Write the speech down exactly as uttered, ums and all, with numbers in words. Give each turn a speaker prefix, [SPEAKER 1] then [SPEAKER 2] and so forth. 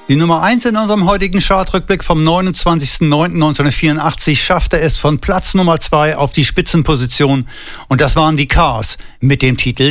[SPEAKER 1] Die Nummer eins in unserem heutigen Chartrückblick vom neunundzwanzigsten neunten neunzehnhundertvierundachtzig schaffte es von Platz Nummer zwei auf die Spitzenposition. Und das waren die Cars mit dem Titel